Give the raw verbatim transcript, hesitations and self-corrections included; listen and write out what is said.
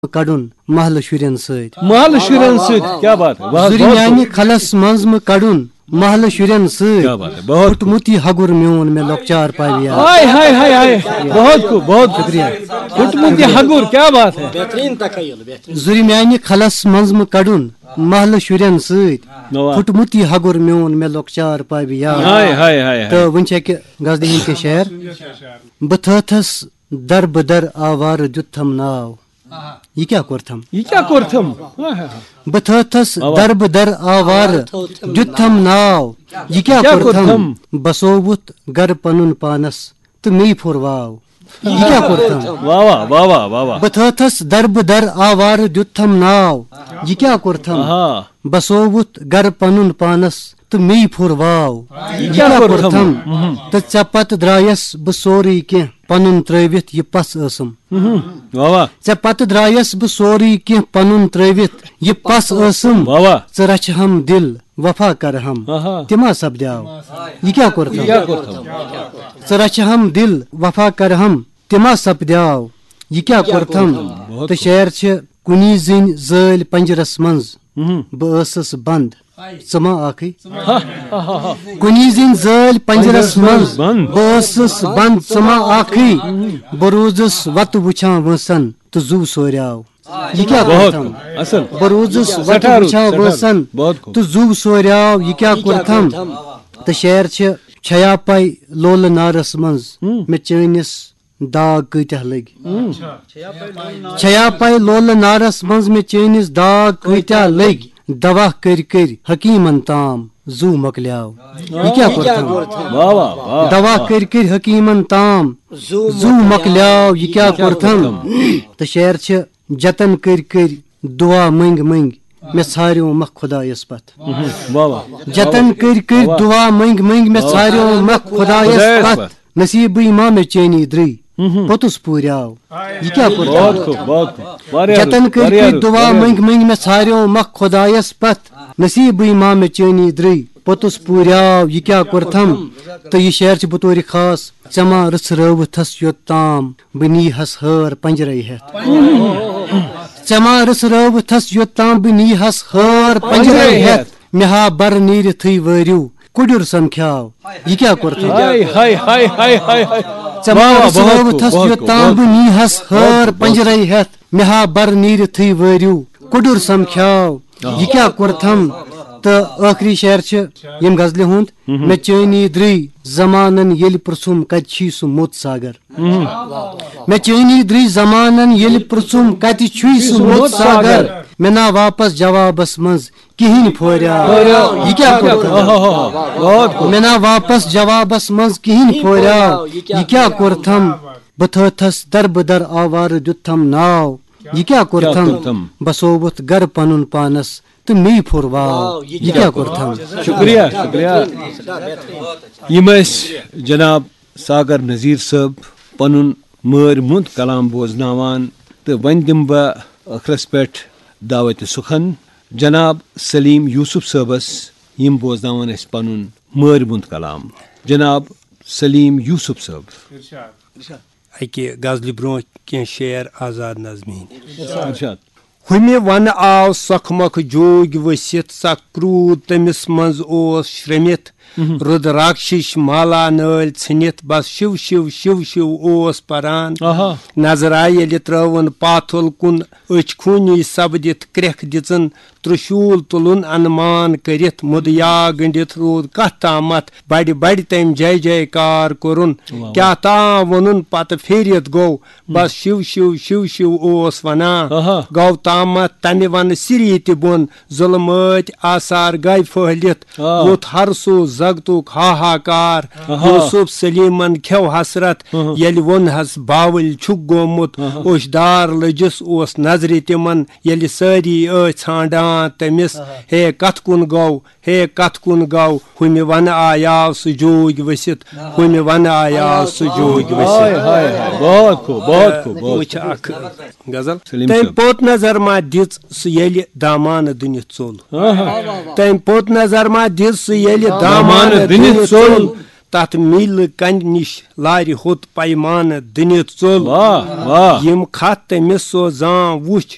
کڑن محل شرین ست محل شرین ست کیا بات ہے زری میانہ خلس منز مہ کڑن محل شرین ست پھٹمت یہ ہگر میون میں لۄکچار پاویا ہائے ہائے ہائے ہائے بہت خوب بہت شکریہ پھٹمت یہ ہگر کیا بات ہے بہترین تخیل زری میانہ خلس منز مہ کڑن محل شرین ست پھٹمت یہ ہگر میون میں لۄکچار پاویا ہائے ہائے ہائے تو ون چھ غزلہ ہند کے شعر بہ تھس در بدر آوار دتھم ناو یہ کیا کورتھم یہ کیا کورتھم بہ تھس در بدر آوار دتھم ناو یہ کیا کورتھم بسووت گر پنن پانس تو می پھور واو یہ کیا کورتھم واہ واہ واہ واہ واہ واہ بہ تھس در بدر آوار دتھم ناو یہ کیا کورتھم بسووت گر پنن پانس تو می پھور واو یہ کیا کورتھم تو ژے پتہ درایس بہ سورُے کینٛہہ پنن ترٲوِتھ یہ پس ٲسم ژے پتہ درایس بہ سورُے کینٛہہ پنن ترٲوِتھ یہ پس ٲسم ژٕ رچھہم دل وفا کرہم تما سپدیاو یہ کیا کورتھم ژٕ رچھہم دل وفا کرہم تما سپدیاو یہ کیا کورتھم تو شعر چھ کُنی زٔنۍ زٲلۍ پنجرس منٛز بہٕ ٲسٕس بنٛد ژٕ ما آکھٕے کُنی زٔنۍ زٲلۍ پنجرس منٛز بہٕ ٲسٕس بنٛد ژٕ ما آکھٕے بہٕ روٗزُس وتہٕ وٕچھان وٲنٛسن تہٕ زُو سوریاو یہ کیا کورتھم بہٕ روٗزُس وتہٕ وٕچھان وٲنٛسن تہٕ زُو سوریاو یہ کیا کورتھم تہٕ شعر چھ چھیا پاے لولہٕ نارس منٛز مےٚ چٲنِس داغ کۭتیاہ لٔگۍ چھیا پاے لولہٕ نارس منٛز مےٚ چٲنِس داغ کۭتیاہ لٔگۍ دوا کٔرۍ کٔرۍ حکیٖمن تام زُو مۄکلیاو یہ کیا کورتھم دوا کٔرۍ کٔرۍ حکیٖمن تام زُو مۄکلیاو یہ کیا کورتھم تہٕ شعر چھ جتن کٔرۍ کٔرۍ دعا منٛگۍ منٛگۍ مےٚ ژھاریو مکھ خۄدایس پتھ جتن کٔرۍ کٔرۍ دعا منٛگۍ منٛگۍ مےٚ ژھاریو مکھ خۄدایس پتھ نصیٖبٕے ما مےٚ چٲنی درٕے پوٚتُس پوٗریاو یہ کیا کورتھم جتن کٔرۍ کٔرۍ دعا منٛگۍ منٛگۍ مےٚ ژھاریو مکھ خۄدایس پتھ نصیٖبٕے ما مےٚ چٲنی درٕے پوٚتُس پوٗریاو یہ کیا کورتھم تہٕ یہِ شعر چھُ بطورِ خاص ژےٚ ما رٕژھرٲوتھس یوٚتام بہٕ نیٖہس ہٲر پنجرے ہٮ۪تھ ژےٚ ما رٕژھرٲوتھس یوٚتام بہٕ نیٖہس ہٲر پنجرے ہٮ۪تھ مےٚ ہا بر نیٖرِتھٕے وٲرِو کُڑُر سمکھیاو یہ کیا کورتھم ژےٚ ما رٕژھرٲوتھس یوٚتام بہٕ نیٖہس ہٲر پنجرے ہٮ۪تھ مےٚ ہا بر نیٖرِتھٕے وٲرِو کُڑُر سمکھیاو یہ کیا کورتھم تہٕ ٲخری شعر چھِ ییٚمہِ غزلہِ ہُنٛد مےٚ چٲنی درٕے زمانن ییٚلہِ پرژھُم کتہِ چھُے سُہ موٚت ساگر مےٚ چٲنی درٕے زمانن ییٚلہِ پرژھُم کتہِ چھُے سُہ موٚت ساگر مےٚ نا واپس جوابس منٛز کہیٖنۍ پھوریاو یہ کیا کورتھم مےٚ نا واپس جوابس منٛز کہیٖنۍ پھوریاو یہ کیا کورتھم بہٕ تھٲوتھس در بدر آوارٕ دِتھم ناو یہ کیا کورتھم بسووُتھ گر پنُن پانس تہٕ می پھور واو یہ کیا کورتھم شکریہ شکریہ یم ٲسۍ جناب ساگر نذیر صٲب پنُن مٲرۍ مُنٛد کلام بوزناوان تہٕ وۄنۍ دِمہٕ بہٕ ٲخرس پٮ۪ٹھ دعوتِ سُخن جناب سلیٖم یوٗسف صٲبس یم بوزناوان اَسہِ پنُن مٲرۍ مُنٛد کلام جناب سلیٖم یوٗسف صٲب اکہِ غزلہِ برونٛہہ کینٛہہ شعر آزاد نظمہِ ہٕنٛدۍ ہُمہِ وَنہٕ آو سۄکھٕ مۄکھٕ جوگۍ ؤسِتھ سۄ کروٗد تٔمِس منٛز اوس شرٛمِتھ رُد راکشِش مالا نٲلۍ ژھٕنِتھ بس شِو شِو شِو شِو اوس پران نظر آیہِ ییٚلہِ ترٲوُن پاتھُل کُن أچھ خوٗنی سپدِتھ کرٛٮ۪کھ دِژٕن ترٛشوٗل تُلُن انمان کٔرِتھ مُدیا گٔنڈِتھ روٗد کتھ تامتھ بڑِ بڑِ تٔمۍ جے جے کار کوٚرُن کیٛاہ تام ووٚنُن پتہٕ پھیٖرِتھ گوٚو بس شِو شِو شِو شِو اوس ونان گوٚو تامتھ تمہِ ونہٕ سِری تہِ بۄن ظُلمٲتۍ آثار گے پھٔہلِتھ ووٚتھ ہرسوٗ زگتُک ہاہاکار یوٗسف سلیٖمن کھٮ۪و حسرت ییٚلہِ ووٚنہس باوٕلۍ چھُکھ گوٚمُت اوٚشدار لٔجِس اوس نظرِ تِمن ییٚلہِ سٲری ٲسۍ ژھانڈان تٔمِس ہے کتھ کُن گوٚو ہے کتھ کُن گوٚو ہُمہِ وَنہٕ آیاو سُہ جوگۍ ؤسِتھ ہُمہِ وَنہٕ آیاو سُہ جوگۍ ؤسِتھ اکھ غزل تٔمۍ پوٚت نظر ما دِژ سُہ ییٚلہِ دامانہٕ دٕنِتھ ژوٚل تٔمۍ پوٚت نظر ما دِژ سُہ ییٚلہِ دامانہٕ دٕنِتھ ژوٚل تتھ میٖلہٕ کنہِ نِش لارِ ہوٚت پیمانہٕ دٕنِتھ ژوٚل یِم خط تٔمِس سوزان وُچھ